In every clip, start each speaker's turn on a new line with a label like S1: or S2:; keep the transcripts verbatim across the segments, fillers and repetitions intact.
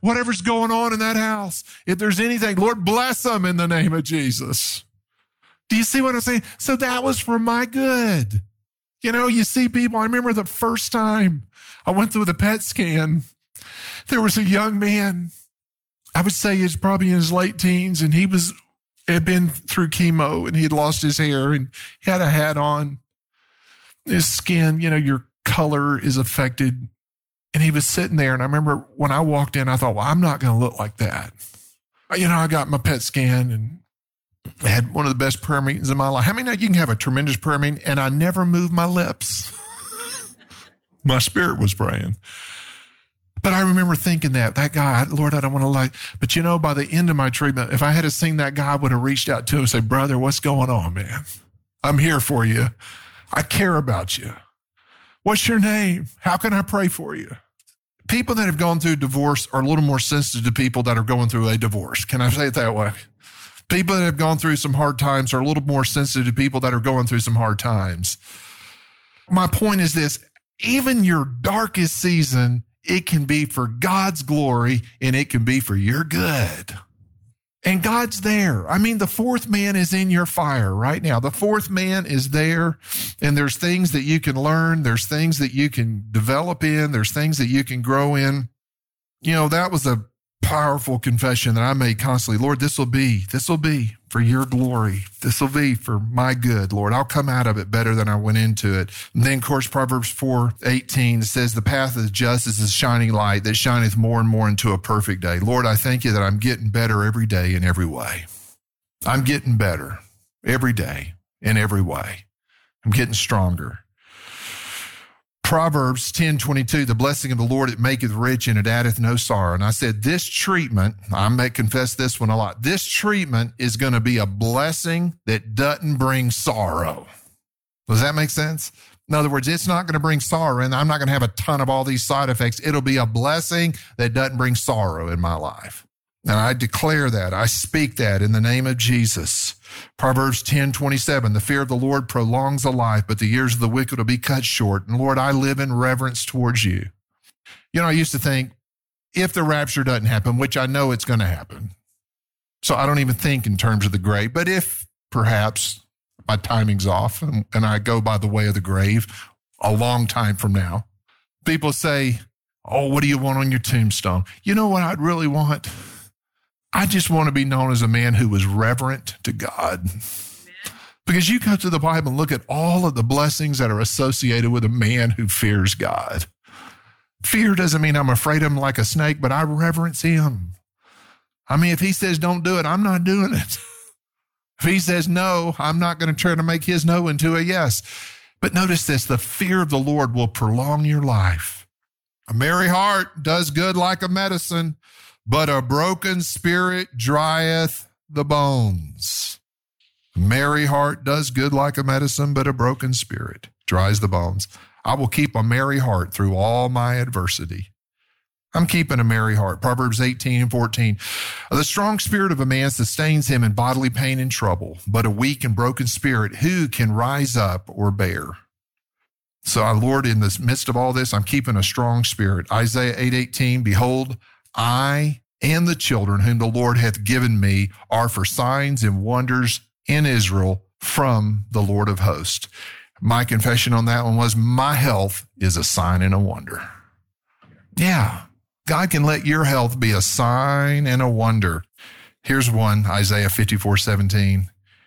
S1: whatever's going on in that house. If there's anything, Lord, bless them in the name of Jesus. Do you see what I'm saying? So that was for my good. You know, you see people, I remember the first time I went through the P E T scan, there was a young man, I would say he's probably in his late teens, and he was had been through chemo, and he had lost his hair, and he had a hat on. His skin, you know, your color is affected. And he was sitting there, and I remember when I walked in, I thought, well, I'm not going to look like that. You know, I got my P E T scan, and I had one of the best prayer meetings in my life. How many know you can have a tremendous prayer meeting, and I never moved my lips? My spirit was praying. But I remember thinking that, that guy, Lord, I don't want to lie. But you know, by the end of my treatment, if I had seen that guy, I would have reached out to him and said, brother, what's going on, man? I'm here for you. I care about you. What's your name? How can I pray for you? People that have gone through divorce are a little more sensitive to people that are going through a divorce. Can I say it that way? People that have gone through some hard times are a little more sensitive to people that are going through some hard times. My point is this, even your darkest season, it can be for God's glory, and it can be for your good. And God's there. I mean, the fourth man is in your fire right now. The fourth man is there, and there's things that you can learn. There's things that you can develop in. There's things that you can grow in. You know, that was a powerful confession that I made constantly. Lord, this will be, this will be for your glory. This will be for my good, Lord. I'll come out of it better than I went into it. And then, of course, Proverbs four eighteen says, the path of the just is a shining light that shineth more and more into a perfect day. Lord, I thank you that I'm getting better every day in every way. I'm getting better every day in every way. I'm getting stronger. Proverbs ten twenty-two, the blessing of the Lord, it maketh rich and it addeth no sorrow. And I said, this treatment, I may confess this one a lot, this treatment is going to be a blessing that doesn't bring sorrow. Does that make sense? In other words, it's not going to bring sorrow, and I'm not going to have a ton of all these side effects. It'll be a blessing that doesn't bring sorrow in my life. And I declare that, I speak that in the name of Jesus. Proverbs ten twenty-seven, the fear of the Lord prolongs a life, but the years of the wicked will be cut short. And Lord, I live in reverence towards you. You know, I used to think if the rapture doesn't happen, which I know it's going to happen, so I don't even think in terms of the grave, but if perhaps my timing's off and, and I go by the way of the grave a long time from now, people say, oh, what do you want on your tombstone? You know what I'd really want? I just want to be known as a man who was reverent to God. Because you go to the Bible and look at all of the blessings that are associated with a man who fears God. Fear doesn't mean I'm afraid of him like a snake, but I reverence him. I mean, if he says don't do it, I'm not doing it. If he says no, I'm not going to try to make his no into a yes. But notice this, the fear of the Lord will prolong your life. A merry heart does good like a medicine, but a broken spirit drieth the bones. A merry heart does good like a medicine, but a broken spirit dries the bones. I will keep a merry heart through all my adversity. I'm keeping a merry heart. Proverbs eighteen and fourteen. The strong spirit of a man sustains him in bodily pain and trouble, but a weak and broken spirit, who can rise up or bear? So, our Lord, in the midst of all this, I'm keeping a strong spirit. Isaiah eight eighteen, behold, I and the children whom the Lord hath given me are for signs and wonders in Israel from the Lord of hosts. My confession on that one was, my health is a sign and a wonder. Yeah, God can let your health be a sign and a wonder. Here's one, Isaiah fifty-four seventeen.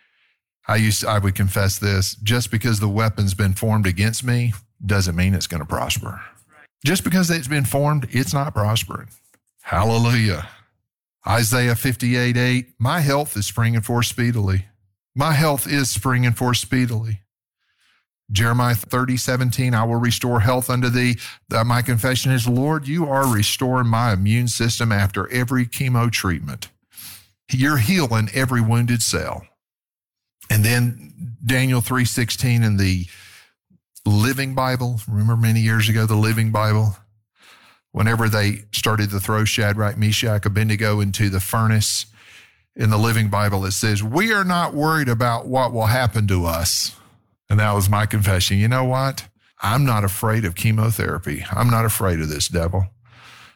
S1: I used to, I would confess this, just because the weapon's been formed against me doesn't mean it's going to prosper. Just because it's been formed, it's not prospering. Hallelujah. Isaiah fifty-eight eight, my health is springing forth speedily. My health is springing forth speedily. Jeremiah thirty seventeen, I will restore health unto thee. My confession is, Lord, you are restoring my immune system after every chemo treatment. You're healing every wounded cell. And then Daniel three sixteen in the Living Bible. Remember many years ago, the Living Bible? Whenever they started to throw Shadrach, Meshach, Abednego into the furnace, in the Living Bible, it says, we are not worried about what will happen to us. And that was my confession. You know what? I'm not afraid of chemotherapy. I'm not afraid of this devil.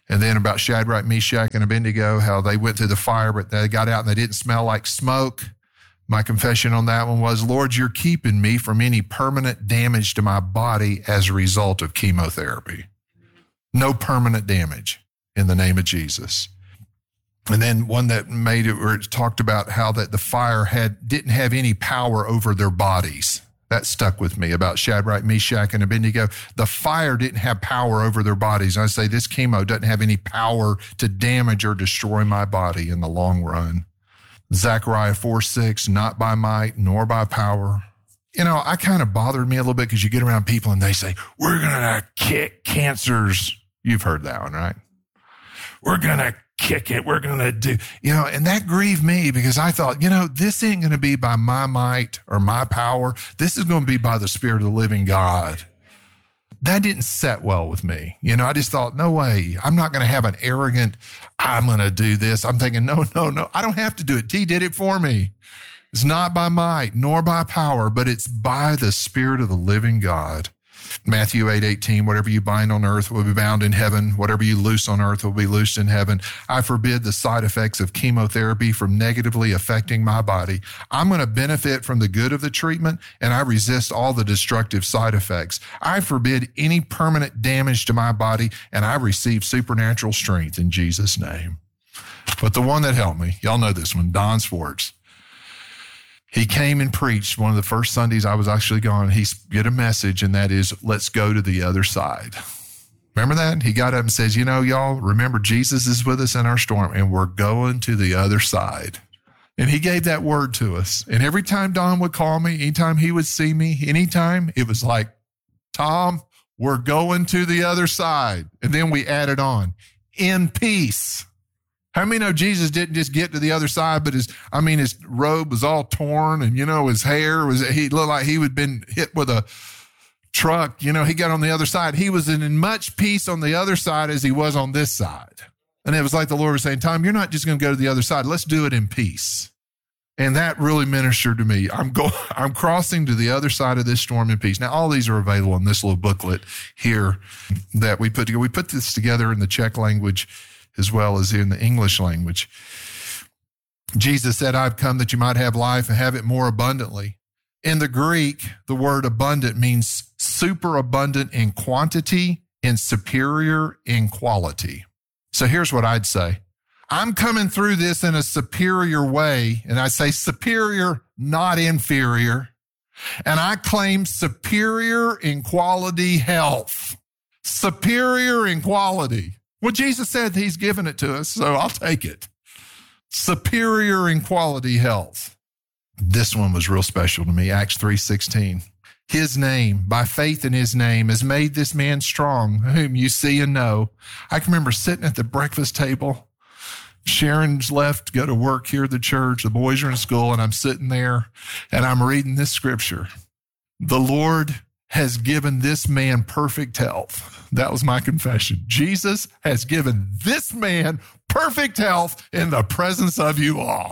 S1: And then about Shadrach, Meshach, and Abednego, how they went through the fire, but they got out and they didn't smell like smoke. My confession on that one was, Lord, you're keeping me from any permanent damage to my body as a result of chemotherapy. No permanent damage in the name of Jesus. And then one that made it where it talked about how that the fire had didn't have any power over their bodies. That stuck with me about Shadrach, Meshach, and Abednego. The fire didn't have power over their bodies. And I say this chemo doesn't have any power to damage or destroy my body in the long run. Zechariah four six, not by might nor by power. You know, I kind of bothered me a little bit because you get around people and they say, we're going to kick cancers. You've heard that one, right? We're going to kick it. We're going to do, you know, and that grieved me because I thought, you know, this ain't going to be by my might or my power. This is going to be by the Spirit of the living God. That didn't set well with me. You know, I just thought, no way. I'm not going to have an arrogant, I'm going to do this. I'm thinking, no, no, no. I don't have to do it. He did it for me. It's not by might nor by power, but it's by the Spirit of the living God. Matthew eight eighteen, whatever you bind on earth will be bound in heaven. Whatever you loose on earth will be loosed in heaven. I forbid the side effects of chemotherapy from negatively affecting my body. I'm going to benefit from the good of the treatment, and I resist all the destructive side effects. I forbid any permanent damage to my body, and I receive supernatural strength in Jesus' name. But the one that helped me, y'all know this one, Don Swartz. He came and preached one of the first Sundays I was actually gone. He get a message, and that is, let's go to the other side. Remember that? He got up and says, you know, y'all, remember Jesus is with us in our storm, and we're going to the other side. And he gave that word to us. And every time Don would call me, anytime he would see me, anytime, it was like, Tom, we're going to the other side. And then we added on, in peace. How many know Jesus didn't just get to the other side, but his, I mean, his robe was all torn and, you know, his hair was, he looked like he had been hit with a truck. You know, he got on the other side. He was in much peace on the other side as he was on this side. And it was like the Lord was saying, Tom, you're not just going to go to the other side. Let's do it in peace. And that really ministered to me. I'm going, I'm crossing to the other side of this storm in peace. Now, all these are available in this little booklet here that we put together. We put this together in the Czech language as well as in the English language. Jesus said, I've come that you might have life and have it more abundantly. In the Greek, the word abundant means superabundant in quantity and superior in quality. So here's what I'd say. I'm coming through this in a superior way, and I say superior, not inferior. And I claim superior in quality health. Superior in quality. Well, Jesus said he's given it to us, so I'll take it. Superior in quality health. This one was real special to me, Acts three sixteen. His name, by faith in his name, has made this man strong, whom you see and know. I can remember sitting at the breakfast table. Sharon's left to go to work here at the church. The boys are in school, and I'm sitting there, and I'm reading this scripture. The Lord has given this man perfect health. That was my confession. Jesus has given this man perfect health in the presence of you all.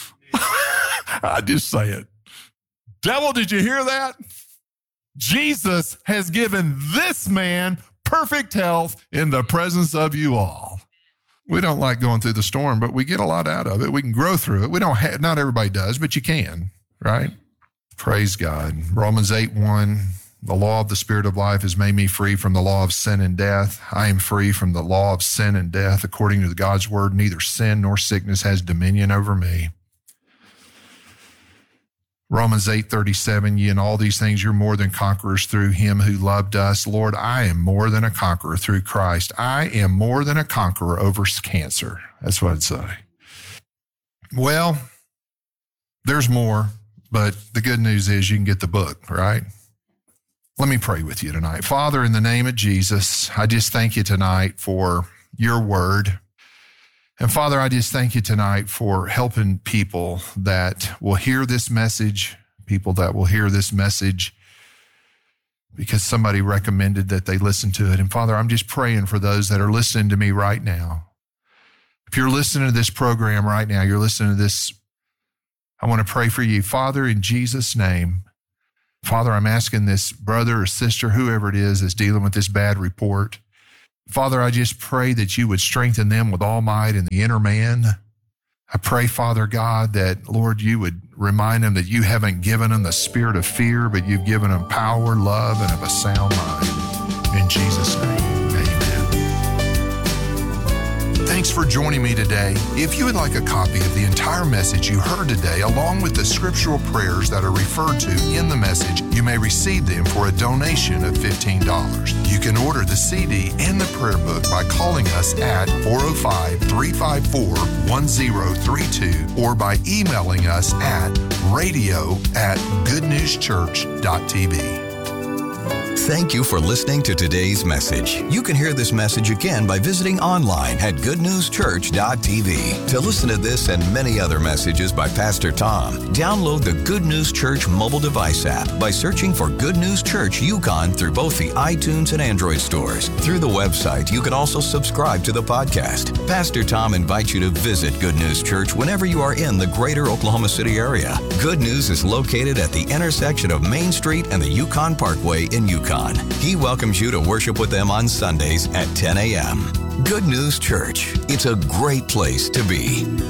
S1: I just say it. Devil, did you hear that? Jesus has given this man perfect health in the presence of you all. We don't like going through the storm, but we get a lot out of it. We can grow through it. We don't have, not everybody does, but you can, right? Praise God. Romans eight one. The law of the Spirit of life has made me free from the law of sin and death. I am free from the law of sin and death. According to God's word, neither sin nor sickness has dominion over me. Romans eight thirty-seven, ye in all these things you're more than conquerors through him who loved us. Lord, I am more than a conqueror through Christ. I am more than a conqueror over cancer. That's what I'd say. Well, there's more, but the good news is you can get the book, right? Let me pray with you tonight. Father, in the name of Jesus, I just thank you tonight for your word. And Father, I just thank you tonight for helping people that will hear this message, people that will hear this message because somebody recommended that they listen to it. And Father, I'm just praying for those that are listening to me right now. If you're listening to this program right now, you're listening to this, I want to pray for you. Father, in Jesus' name, Father, I'm asking this brother or sister, whoever it is, that's dealing with this bad report. Father, I just pray that you would strengthen them with all might in the inner man. I pray, Father God, that, Lord, you would remind them that you haven't given them the spirit of fear, but you've given them power, love, and of a sound mind. In Jesus' name, amen. Thanks for joining me today. If you would like a copy of the entire message you heard today, along with the scriptural prayers that are referred to in the message, you may receive them for a donation of fifteen dollars. You can order the C D and the prayer book by calling us at four oh five, three five four, one oh three two or by emailing us at radio at goodnewschurch dot t v.
S2: Thank you for listening to today's message. You can hear this message again by visiting online at good news church dot t v. To listen to this and many other messages by Pastor Tom, download the Good News Church mobile device app by searching for Good News Church Yukon through both the iTunes and Android stores. Through the website, you can also subscribe to the podcast. Pastor Tom invites you to visit Good News Church whenever you are in the greater Oklahoma City area. Good News is located at the intersection of Main Street and the Yukon Parkway in Yukon. He welcomes you to worship with them on Sundays at ten a.m. Good News Church. It's a great place to be.